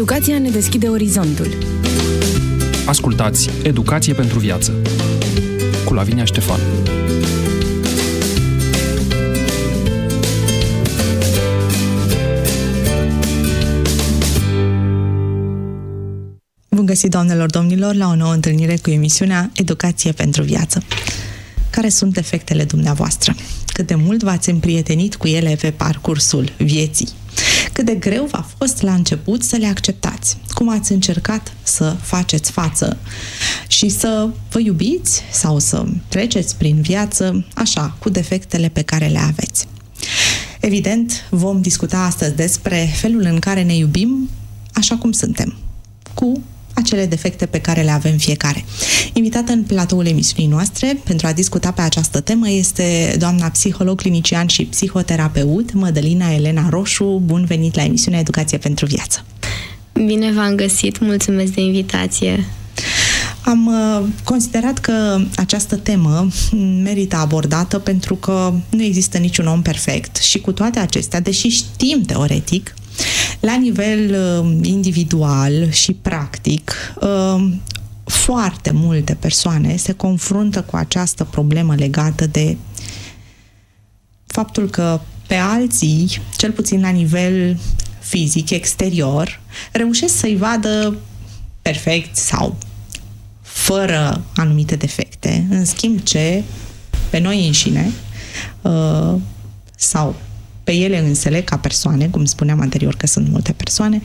Educația ne deschide orizontul. Ascultați Educație pentru viață cu Lavinia Ștefan. Bun găsit, doamnelor, domnilor, la o nouă întâlnire cu emisiunea Educație pentru viață. Care sunt efectele dumneavoastră? Cât de mult v-ați împrietenit cu ele pe parcursul vieții? Cât de greu v-a fost la început să le acceptați? Cum ați încercat să faceți față și să vă iubiți sau să treceți prin viață așa, cu defectele pe care le aveți? Evident, vom discuta astăzi despre felul în care ne iubim așa cum suntem, cu acele defecte pe care le avem fiecare. Invitată în platoul emisiunii noastre pentru a discuta pe această temă este doamna psiholog clinician și psihoterapeut Mădălina Elena Roșu. Bun venit la emisiunea Educație pentru viață! Bine v-am găsit! Mulțumesc de invitație! Am considerat că această temă merită abordată pentru că nu există niciun om perfect și cu toate acestea, deși știm teoretic, la nivel individual și practic, foarte multe persoane se confruntă cu această problemă legată de faptul că pe alții, cel puțin la nivel fizic, exterior, reușesc să-i vadă perfect sau fără anumite defecte, în schimb ce pe noi înșine sau pe ele însele, ca persoane, cum spuneam anterior că sunt multe persoane,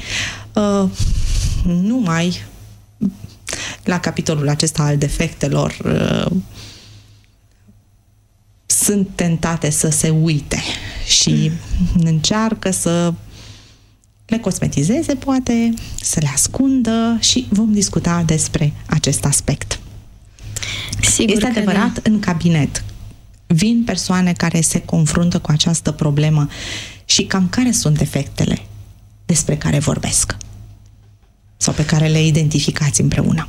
numai la capitolul acesta al defectelor sunt tentate să se uite și încearcă să le cosmetizeze, poate, să le ascundă și vom discuta despre acest aspect. Sigur este adevărat, da. În cabinet vin persoane care se confruntă cu această problemă și cam care sunt defectele despre care vorbesc sau pe care le identificați împreună?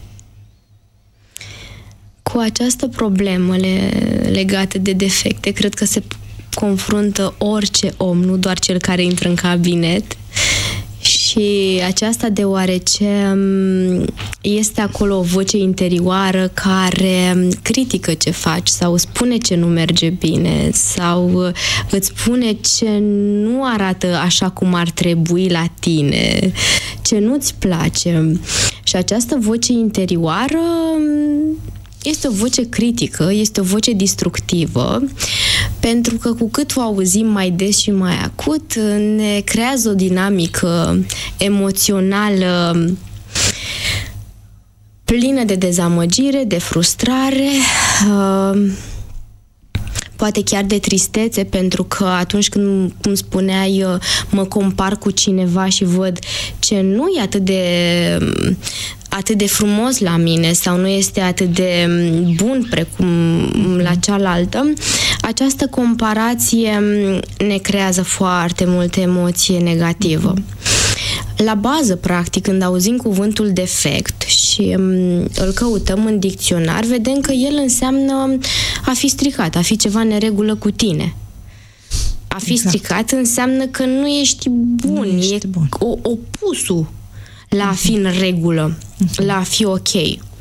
Cu această problemă legată de defecte, cred că se confruntă orice om, nu doar cel care intră în cabinet. Și aceasta deoarece este acolo o voce interioară care critică ce faci sau spune ce nu merge bine sau îți spune ce nu arată așa cum ar trebui la tine, ce nu-ți place. Și această voce interioară este o voce critică, este o voce destructivă, pentru că cu cât o auzim mai des și mai acut, ne creează o dinamică emoțională plină de dezamăgire, de frustrare, poate chiar de tristețe, pentru că atunci când, cum spuneai, mă compar cu cineva și văd ce nu e atât de frumos la mine sau nu este atât de bun precum la cealaltă, această comparație ne creează foarte multă emoție negativă. La bază, practic, când auzim cuvântul defect și îl căutăm în dicționar, vedem că el înseamnă a fi stricat, a fi ceva neregulă cu tine. A fi stricat înseamnă că nu ești bun, bun. Opusul la a fi în regulă, la a fi ok.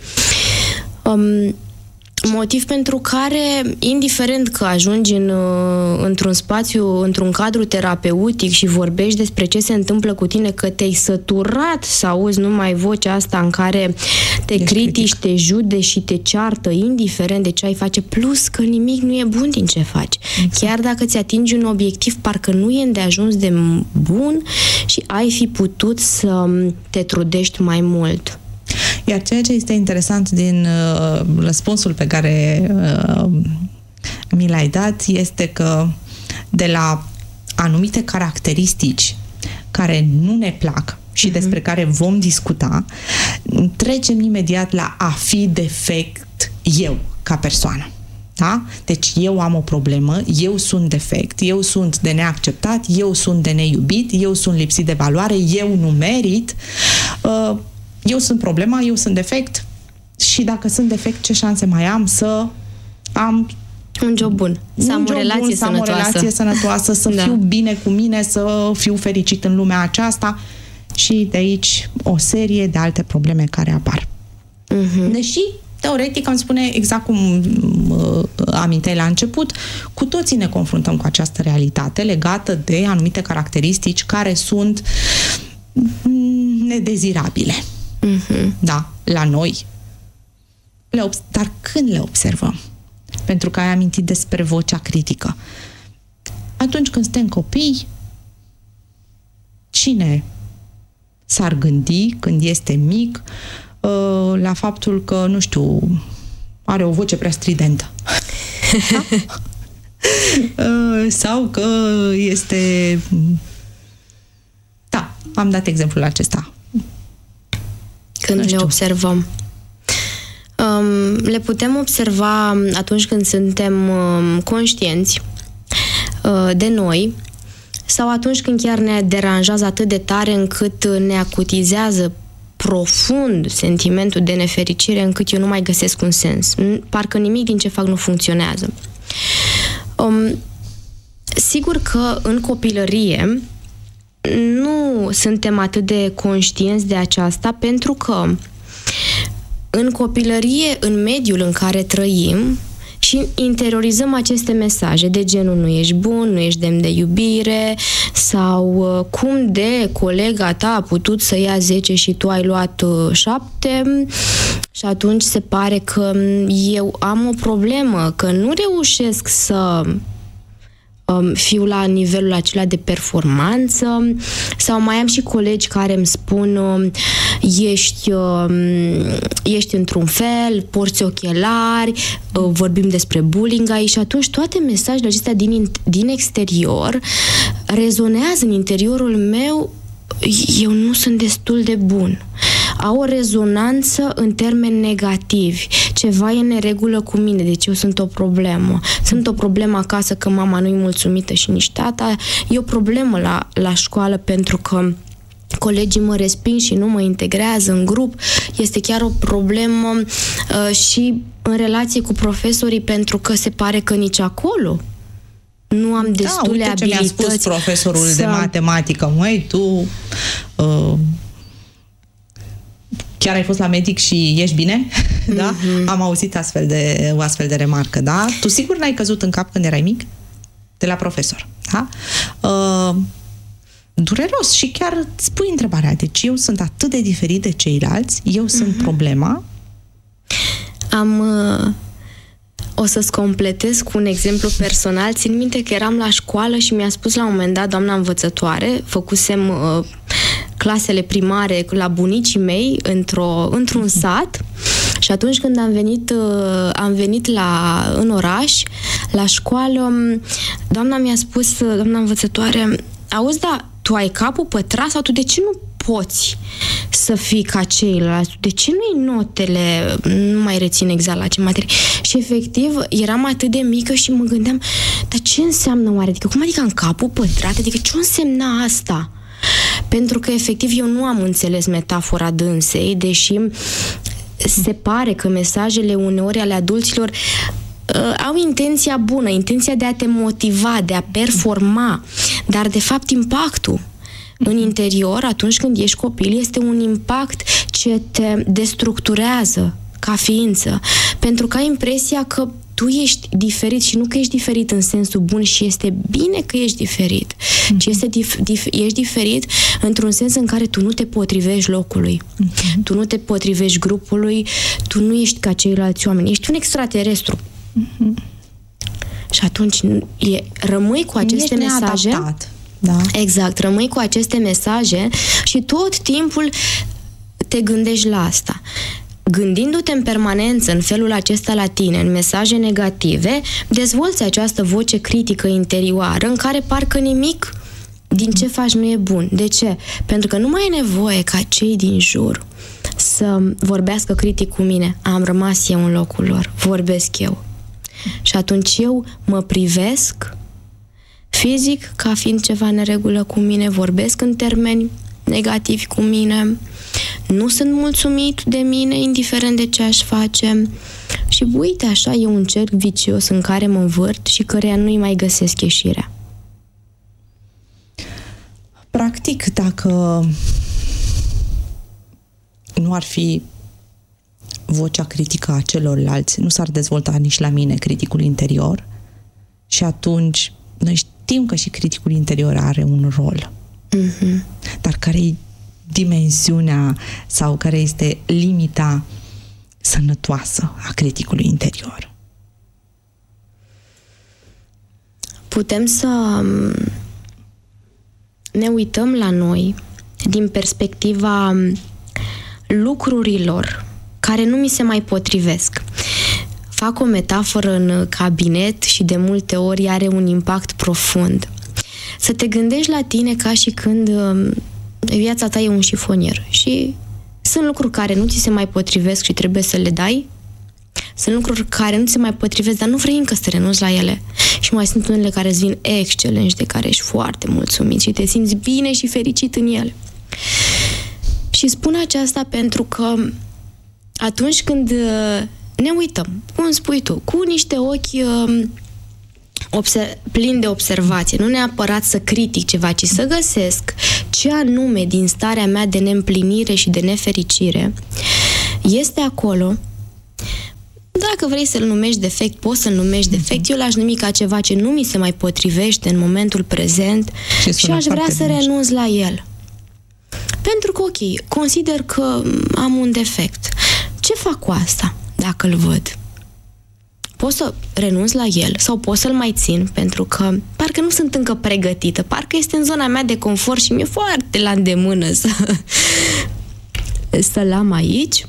Motiv pentru care, indiferent că ajungi într-un spațiu, într-un cadru terapeutic și vorbești despre ce se întâmplă cu tine, că te-ai săturat să auzi numai vocea asta în care te critici, te judeci și te ceartă, indiferent de ce ai face, plus că nimic nu e bun din ce faci. Exact. Chiar dacă ți atingi un obiectiv, parcă nu e îndeajuns de bun și ai fi putut să te trudești mai mult. Iar ceea ce este interesant din răspunsul pe care mi l-ai dat este că de la anumite caracteristici care nu ne plac și despre care vom discuta, trecem imediat la a fi defect eu ca persoană. Da? Deci eu am o problemă, eu sunt defect, eu sunt de neacceptat, eu sunt de neiubit, eu sunt lipsit de valoare, eu nu merit, eu sunt problema, eu sunt defect și dacă sunt defect, ce șanse mai am să am un job bun, să am o relație sănătoasă, să fiu bine cu mine, să fiu fericit în lumea aceasta și de aici o serie de alte probleme care apar. Deși, teoretic, îmi spune exact cum aminteai la început, cu toții ne confruntăm cu această realitate legată de anumite caracteristici care sunt nedezirabile. Da, la noi. Dar când le observăm? Pentru că ai amintit despre vocea critică. Atunci când suntem copii, cine s-ar gândi când este mic la faptul că, nu știu, are o voce prea stridentă? Sau că este... Da, am dat exemplul acesta. Când le observăm. Le putem observa atunci când suntem conștienți de noi sau atunci când chiar ne deranjează atât de tare încât ne acutizează profund sentimentul de nefericire încât eu nu mai găsesc un sens. Parcă nimic din ce fac nu funcționează. Sigur că în copilărie nu suntem atât de conștienți de aceasta pentru că în copilărie, în mediul în care trăim și interiorizăm aceste mesaje de genul nu ești bun, nu ești demn de iubire sau cum de colega ta a putut să ia 10 și tu ai luat 7 și atunci se pare că eu am o problemă, că nu reușesc să fiu la nivelul acela de performanță sau mai am și colegi care îmi spun ești într-un fel, porți ochelari, vorbim despre bullying aici și atunci toate mesajele acestea din exterior rezonează în interiorul meu, eu nu sunt destul de bun. Au o rezonanță în termeni negativi. Ceva e în neregulă cu mine, deci eu sunt o problemă. Sunt o problemă acasă că mama nu-i mulțumită și nici tata. E o problemă la școală pentru că colegii mă resping și nu mă integrează în grup. Este chiar o problemă și în relație cu profesorii pentru că se pare că nici acolo nu am destule abilități. Ce mi-a spus profesorul de matematică, măi, tu chiar ai fost la medic și ești bine? Da? Am auzit o astfel de remarcă, da? Tu sigur n-ai căzut în cap când erai mic? De la profesor, da? Dureros și chiar îți pui întrebarea, deci eu sunt atât de diferit de ceilalți, eu sunt problema? O să-ți completez cu un exemplu personal. Țin minte că eram la școală și mi-a spus la un moment dat doamna învățătoare, făcusem clasele primare la bunicii mei într-un sat și atunci când am venit în oraș, la școală, doamna mi-a spus, doamna învățătoare, auzi, da, tu ai capul pătrat sau tu de ce nu poți să fii ca ceilalți? De ce nu-i notele? Nu mai rețin exact la ce materie. Și efectiv, eram atât de mică și mă gândeam, dar ce înseamnă oare? Adică, cum adică în capul pătrat? Adică ce însemna asta? Pentru că efectiv eu nu am înțeles metafora dânsei, deși se pare că mesajele uneori ale adulților au intenția bună, intenția de a te motiva, de a performa, dar de fapt impactul în interior, atunci când ești copil, este un impact ce te destructurează ca ființă, pentru că ai impresia că tu ești diferit și nu că ești diferit în sensul bun și este bine că ești diferit, ci ești diferit într-un sens în care tu nu te potrivești locului, tu nu te potrivești grupului, tu nu ești ca ceilalți oameni, ești un extraterestru. Și atunci rămâi cu aceste mesaje. Da. Exact, rămâi cu aceste mesaje și tot timpul te gândești la asta. Gândindu-te în permanență în felul acesta la tine, în mesaje negative, dezvolți această voce critică interioară în care parcă nimic din ce faci nu e bun. De ce? Pentru că nu mai e nevoie ca cei din jur să vorbească critic cu mine. Am rămas eu în locul lor, vorbesc eu. Și atunci eu mă privesc fizic ca fiind ceva neregulă cu mine, vorbesc în termeni negativi cu mine, nu sunt mulțumit de mine, indiferent de ce aș face. Și uite, așa e un cerc vicios în care mă învârt și căreia nu-i mai găsesc ieșirea. Practic, dacă nu ar fi vocea critică a celorlalți, nu s-ar dezvolta nici la mine criticul interior și atunci noi știm că și criticul interior are un rol. Dar care e dimensiunea sau care este limita sănătoasă a criticului interior? Putem să ne uităm la noi din perspectiva lucrurilor care nu mi se mai potrivesc. Fac o metaforă în cabinet și de multe ori are un impact profund. Să te gândești la tine ca și când viața ta e un șifonier și sunt lucruri care nu ți se mai potrivesc și trebuie să le dai. Sunt lucruri care nu ți se mai potrivesc, dar nu vrei încă să renunți la ele. Și mai sunt unele care îți vin excelent și de care ești foarte mulțumit și te simți bine și fericit în ele. Și spun aceasta pentru că atunci când ne uităm, cum spui tu, cu niște ochi plini de observație, nu neapărat să critic ceva, ci să găsesc ce anume din starea mea de neîmplinire și de nefericire este acolo. Dacă vrei să-l numești defect, poți să-l numești defect. Eu l-aș numi ca ceva ce nu mi se mai potrivește în momentul prezent și aș vrea să renunț la el. Pentru că, ok, consider că am un defect. Ce fac cu asta dacă îl văd? Pot să renunț la el sau pot să-l mai țin pentru că parcă nu sunt încă pregătită, parcă este în zona mea de confort și mi-e foarte la îndemână să-l am aici.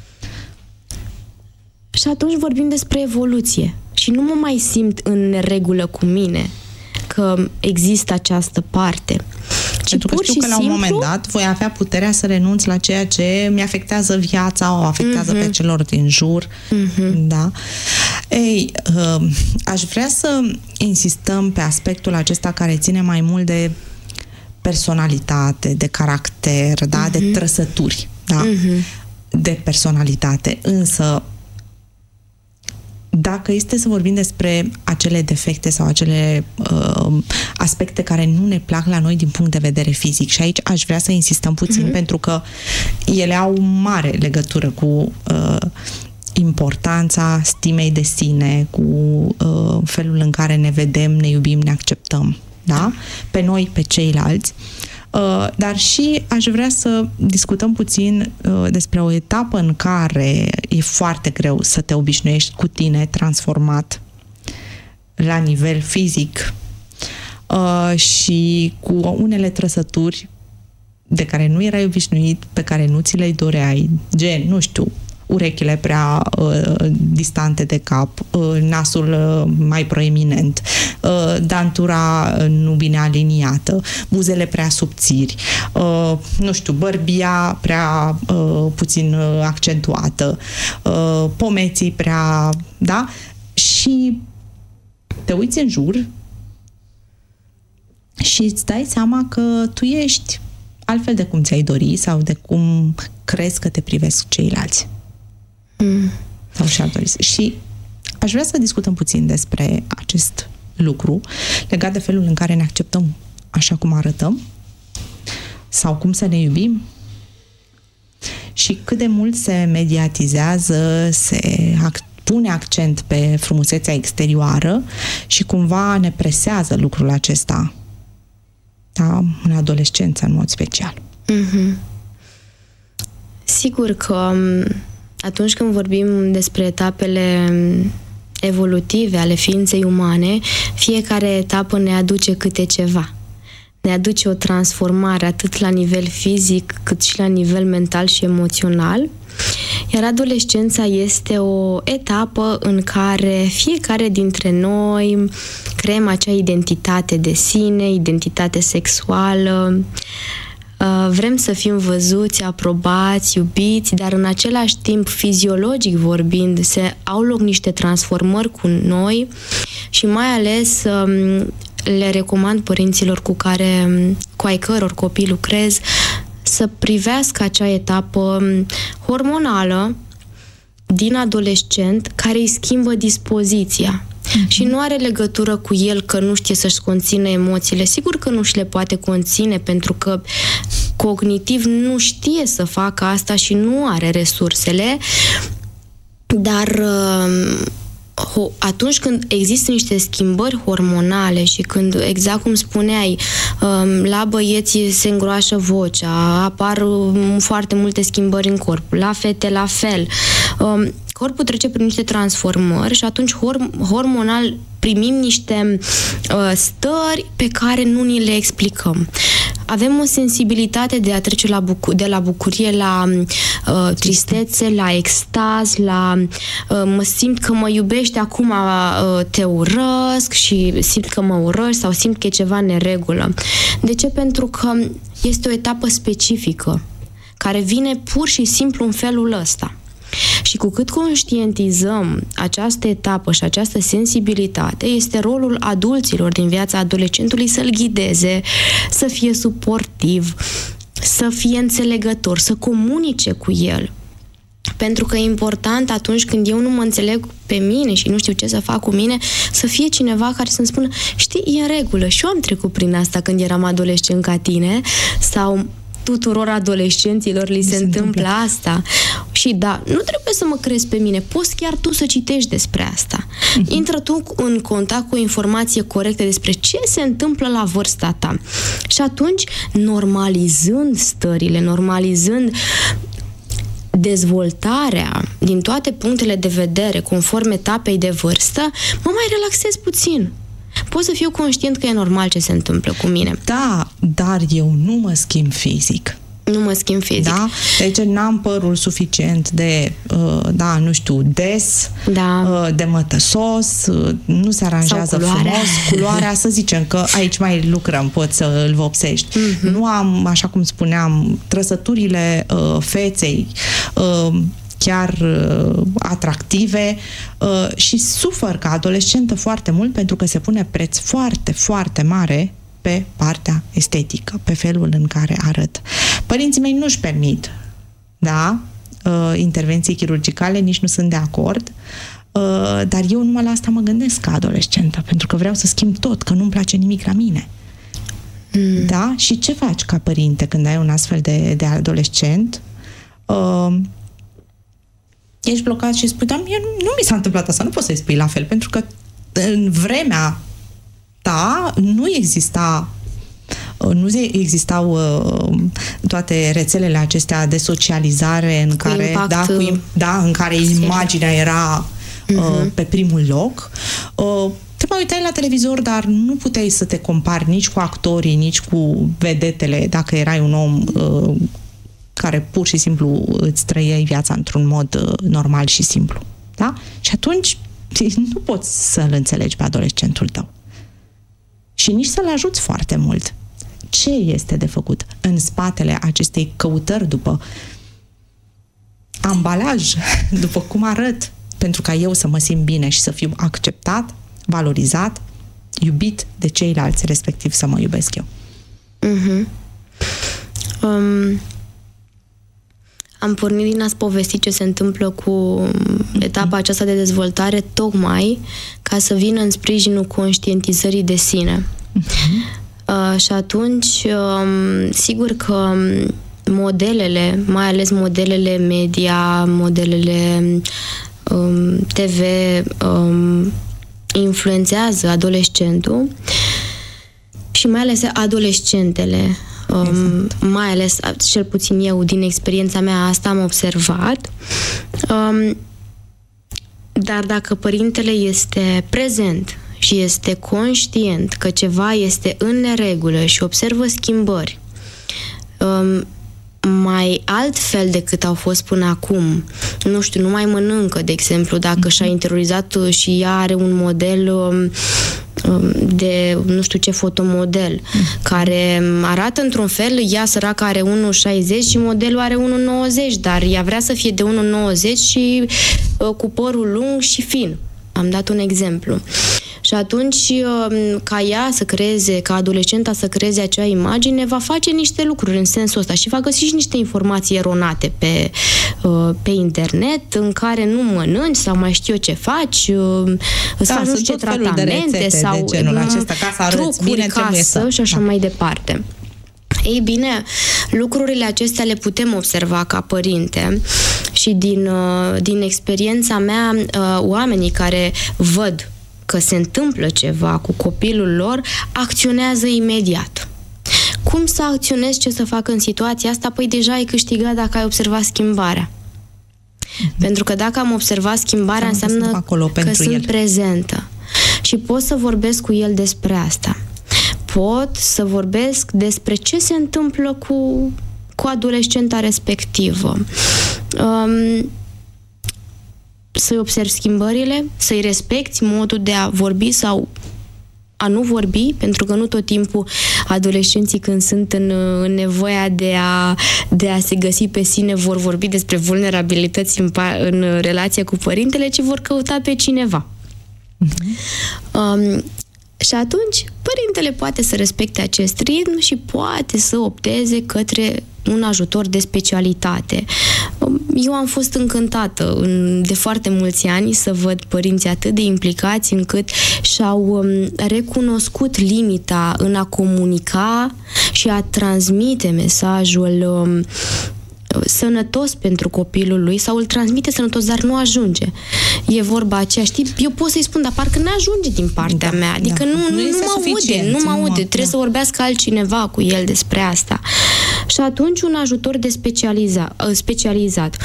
Și atunci vorbim despre evoluție și nu mă mai simt în neregulă cu mine că există această parte. Pentru că știu că la un moment dat voi avea puterea să renunț la ceea ce mi-afectează viața, o afectează pe celor din jur. Da? Ei, aș vrea să insistăm pe aspectul acesta care ține mai mult de personalitate, de caracter, da? De trăsături, da? De personalitate. Însă dacă este să vorbim despre acele defecte sau acele aspecte care nu ne plac la noi din punct de vedere fizic, și aici aș vrea să insistăm puțin pentru că ele au mare legătură cu importanța stimei de sine, cu felul în care ne vedem, ne iubim, ne acceptăm, da? Pe noi, pe ceilalți. Dar și aș vrea să discutăm puțin despre o etapă în care e foarte greu să te obișnuiești cu tine transformat la nivel fizic și cu unele trăsături de care nu erai obișnuit, pe care nu ți le doreai, gen, nu știu, urechile prea distante de cap, nasul mai proeminent, dantura nu bine aliniată, buzele prea subțiri, nu știu, bărbia prea puțin accentuată, pomeții prea, da? Și te uiți în jur și îți dai seama că tu ești altfel de cum ți-ai dori sau de cum crezi că te privesc ceilalți. Sau și-ar dori. Și aș vrea să discutăm puțin despre acest lucru legat de felul în care ne acceptăm așa cum arătăm sau cum să ne iubim și cât de mult se mediatizează, se pune accent pe frumusețea exterioară și cumva ne presează lucrul acesta, da? În adolescență în mod special. Sigur că atunci când vorbim despre etapele evolutive ale ființei umane, fiecare etapă ne aduce câte ceva. Ne aduce o transformare atât la nivel fizic cât și la nivel mental și emoțional. Iar adolescența este o etapă în care fiecare dintre noi creăm acea identitate de sine, identitate sexuală. Vrem să fim văzuți, aprobați, iubiți, dar în același timp, fiziologic vorbind, se au loc niște transformări cu noi și mai ales le recomand părinților cu ai căror copii lucrez să privească acea etapă hormonală din adolescent care îi schimbă dispoziția. Și nu are legătură cu el că nu știe să-și conțină emoțiile. Sigur că nu și le poate conține, pentru că cognitiv nu știe să facă asta și nu are resursele, dar atunci când există niște schimbări hormonale și când, exact cum spuneai, la băieți se îngroașă vocea, apar foarte multe schimbări în corp, la fete la fel, corpul trece prin niște transformări și atunci hormonal primim niște stări pe care nu ni le explicăm. Avem o sensibilitate de a trece de la bucurie la tristețe, la extaz, la mă simt că mă iubește, acum te urăsc și simt că mă urăști sau simt că e ceva în neregulă. De ce? Pentru că este o etapă specifică care vine pur și simplu în felul ăsta. Și cu cât conștientizăm această etapă și această sensibilitate, este rolul adulților din viața adolescentului să-l ghideze, să fie suportiv, să fie înțelegător, să comunice cu el. Pentru că e important atunci când eu nu mă înțeleg pe mine și nu știu ce să fac cu mine, să fie cineva care să-mi spună, știi, e în regulă, și eu am trecut prin asta când eram adolescent ca tine, sau tuturor adolescenților li se întâmplă asta. Și da, nu trebuie să mă crezi pe mine, poți chiar tu să citești despre asta. Intră tu în contact cu o informație corectă despre ce se întâmplă la vârsta ta. Și atunci, normalizând stările, normalizând dezvoltarea din toate punctele de vedere, conform etapei de vârstă, mă mai relaxez puțin. Pot să fiu conștient că e normal ce se întâmplă cu mine. Da, dar eu nu mă schimb fizic. Nu mă schimb fizic. Da? Deci n-am părul suficient de, nu știu, des, de mătăsos, nu se aranjează frumos. Culoarea, să zicem că aici mai lucrăm, poți să îl vopsești. Nu am, așa cum spuneam, trăsăturile feței chiar atractive și sufăr ca adolescentă foarte mult pentru că se pune preț foarte, foarte mare pe partea estetică, pe felul în care arăt. Părinții mei nu-și permit, intervenții chirurgicale, nici nu sunt de acord, dar eu numai la asta mă gândesc ca adolescentă, pentru că vreau să schimb tot, că nu-mi place nimic la mine. Da? Și ce faci ca părinte când ai un astfel de adolescent? Ești blocat și spui, dar mie nu mi s-a întâmplat asta, nu poți să-i spui la fel, pentru că în vremea ta nu existau toate rețelele acestea de socializare în care, în care imaginea era pe primul loc. Te mai uitai la televizor, dar nu puteai să te compari nici cu actorii, nici cu vedetele, dacă erai un om care pur și simplu îți trăiei viața într-un mod normal și simplu. Da? Și atunci nu poți să-l înțelegi pe adolescentul tău. Și nici să-l ajuți foarte mult. Ce este de făcut în spatele acestei căutări după ambalaj, după cum arăt, pentru ca eu să mă simt bine și să fiu acceptat, valorizat, iubit de ceilalți, respectiv să mă iubesc eu. Am pornit din a-ți povesti ce se întâmplă cu etapa aceasta de dezvoltare tocmai ca să vină în sprijinul conștientizării de sine. Și atunci, sigur că modelele, mai ales modelele media, modelele TV, influențează adolescentul și mai ales adolescentele. Mai ales, cel puțin eu, din experiența mea, asta am observat. Dar dacă părintele este prezent și este conștient că ceva este în neregulă și observă schimbări mai altfel decât au fost până acum, nu știu, nu mai mănâncă, de exemplu, dacă și-a interiorizat și ea are un model de nu știu ce fotomodel care arată într-un fel, ea săracă are 1,60 și modelul are 1,90, dar ea vrea să fie de 1,90 și cu părul lung și fin. Am dat un exemplu. Și atunci, ca ea să creeze, ca adolescenta să creeze acea imagine, va face niște lucruri în sensul ăsta și va găsi și niște informații eronate pe internet, în care nu mănânci sau mai știu eu ce faci, îți faci nu știu ce tratamente sau de genul acesta, ca să arăți trucuri bine, casă și așa mai departe. Ei bine, lucrurile acestea le putem observa ca părinte și din experiența mea, oamenii care văd că se întâmplă ceva cu copilul lor, acționează imediat. Cum să acționezi, ce să fac în situația asta? Păi deja ai câștigat dacă ai observat schimbarea. Pentru că dacă am observat schimbarea, înseamnă că sunt prezentă. Și pot să vorbesc cu el despre asta. Pot să vorbesc despre ce se întâmplă cu adolescenta respectivă. Să-i observi schimbările, să-i respecti modul de a vorbi sau a nu vorbi, pentru că nu tot timpul adolescenții, când sunt în nevoia de a se găsi pe sine, vor vorbi despre vulnerabilități în relație cu părintele, ci vor căuta pe cineva. Și atunci, părintele poate să respecte acest ritm și poate să opteze către un ajutor de specialitate. Eu am fost încântată de foarte mulți ani să văd părinți atât de implicați încât și-au recunoscut limita în a comunica și a transmite mesajul sănătos pentru copilul lui, sau îl transmite sănătos, dar nu ajunge. E vorba aceea, știi, eu pot să-i spun, dar parcă nu ajunge din partea mea, adică nu mă aude, trebuie să vorbească altcineva cu el despre asta. Și atunci un ajutor de specializat,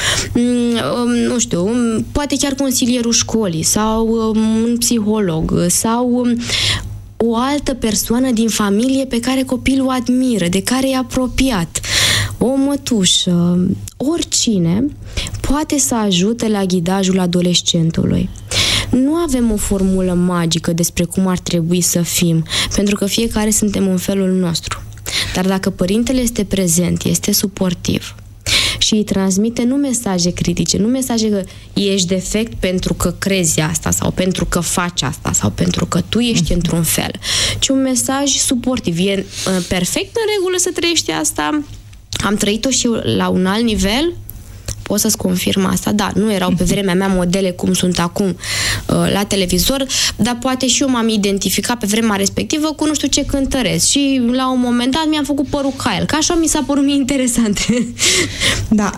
nu știu, poate chiar consilierul școlii sau un psiholog sau o altă persoană din familie pe care copilul o admiră, de care e apropiat, o mătușă, oricine poate să ajute la ghidajul adolescentului. Nu avem o formulă magică despre cum ar trebui să fim, pentru că fiecare suntem în felul nostru. Dar dacă părintele este prezent, este suportiv și îi transmite nu mesaje critice, nu mesaje că ești defect pentru că crezi asta sau pentru că faci asta sau pentru că tu ești într-un fel, ci un mesaj suportiv. E perfect în regulă să trăiești asta. Am trăit-o și eu la un alt nivel, pot să-ți confirm asta, da, nu erau pe vremea mea modele cum sunt acum la televizor, dar poate și eu m-am identificat pe vremea respectivă cu nu știu ce cântăresc și la un moment dat mi-am făcut părul ca el, că așa mi s-a părut mie interesant. Da,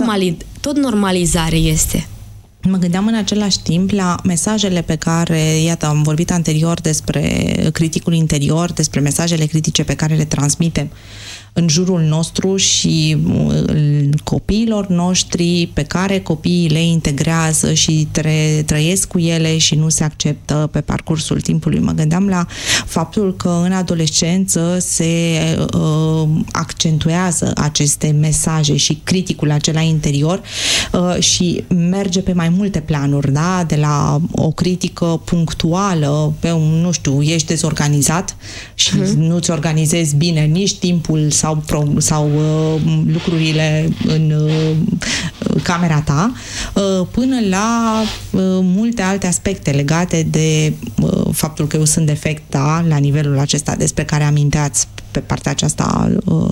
tot normalizare este. Mă gândeam în același timp la mesajele pe care, iată, am vorbit anterior despre criticul interior, despre mesajele critice pe care le transmitem în jurul nostru și copiilor noștri, pe care copiii le integrează și trăiesc cu ele și nu se acceptă pe parcursul timpului. Mă gândeam la faptul că în adolescență se accentuează aceste mesaje și criticul acela interior și merge pe mai multe planuri, da? De la o critică punctuală pe un, nu știu, ești dezorganizat și nu-ți organizezi bine nici timpul sau lucrurile în camera ta, până la multe alte aspecte legate de faptul că eu sunt defect, da, la nivelul acesta despre care aminteați pe partea aceasta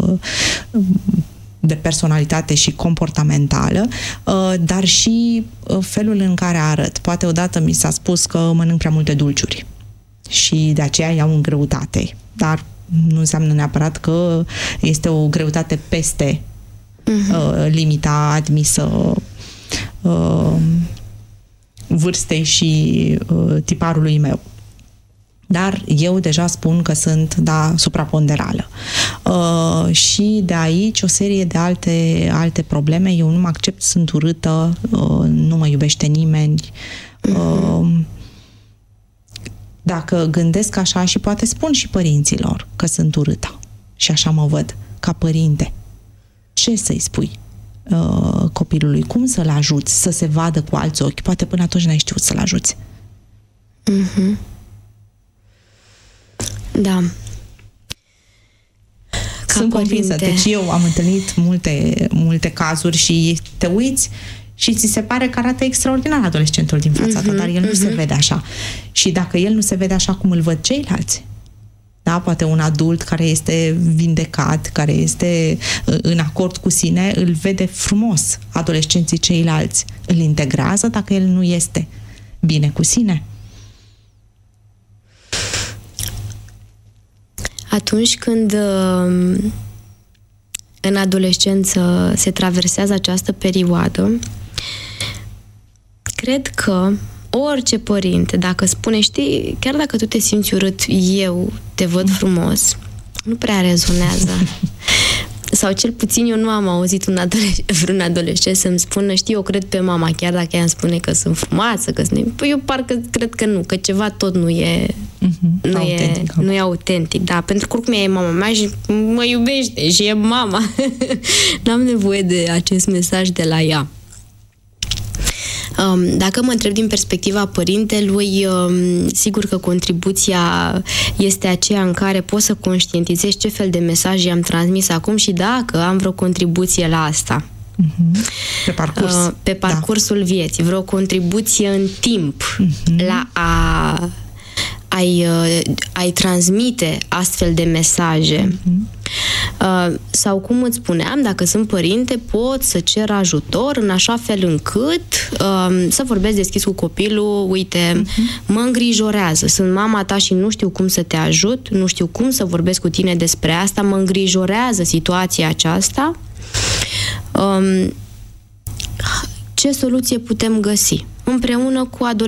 de personalitate și comportamentală, dar și felul în care arăt. Poate odată mi s-a spus că mănânc prea multe dulciuri și de aceea iau în greutate, dar nu înseamnă neapărat că este o greutate peste limita admisă vârstei și tiparului meu. Dar eu deja spun că sunt, da, supraponderală. Și de aici o serie de alte probleme. Eu nu mă accept, sunt urâtă, nu mă iubește nimeni. Dacă gândesc așa, și poate spun și părinților că sunt urâtă și așa mă văd ca părinte, ce să-i spui copilului? Cum să-l ajuți să se vadă cu alți ochi? Poate până atunci n-ai știut să-l ajuți. Da. Sunt convinsă. Deci eu am întâlnit multe cazuri și te uiți și ți se pare că arată extraordinar adolescentul din fața ta, dar el nu se vede așa. Și dacă el nu se vede așa cum îl văd ceilalți, da, poate un adult care este vindecat, care este în acord cu sine, îl vede frumos. Adolescenții ceilalți îl integrează dacă el nu este bine cu sine. Atunci când în adolescență se traversează această perioadă, cred că orice părinte, dacă spune, știi, chiar dacă tu te simți urât, eu te văd frumos, nu prea rezonează. Sau cel puțin eu nu am auzit vreun adolescent să-mi spună, știi, eu cred pe mama, chiar dacă ea îmi spune că sunt frumoasă, că sunt... Păi eu parcă cred că nu, că ceva tot nu e autentic, da, pentru că oricum ea e mama mea și mă iubește și e mama. N-am nevoie de acest mesaj de la ea. Dacă mă întreb din perspectiva părintelui, sigur că contribuția este aceea în care pot să conștientizez ce fel de mesaje am transmis acum și dacă am vreo contribuție la asta. Pe parcurs. Pe parcursul vieții, vreo contribuție în timp la a-i transmite astfel de mesaje. Sau cum îți spuneam, dacă sunt părinte, pot să cer ajutor în așa fel încât să vorbesc deschis cu copilul, uite, mă îngrijorează, sunt mama ta și nu știu cum să te ajut, nu știu cum să vorbesc cu tine despre asta, mă îngrijorează situația aceasta, ce soluție putem găsi împreună cu adolescenții